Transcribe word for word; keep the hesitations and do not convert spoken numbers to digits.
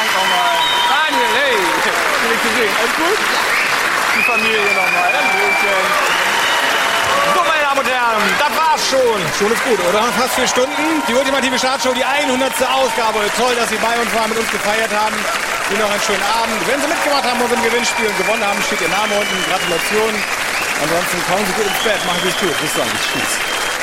nochmal. Daniel, hey. Nicht gesehen. Alles gut? Die Familie nochmal. Hallöchen. So, meine Damen und Herren, das war's schon. Schon ist gut, oder? Fast vier Stunden. Die ultimative Startshow, die hundertste Ausgabe. Toll, dass Sie bei uns waren, mit uns gefeiert haben. Ihnen noch einen schönen Abend. Wenn Sie mitgemacht haben bei unserem Gewinnspiel und gewonnen haben, steht Ihr Name unten. Gratulation. Ansonsten kommen Sie gut ins Bett. Machen Sie es gut. Bis dann. Tschüss.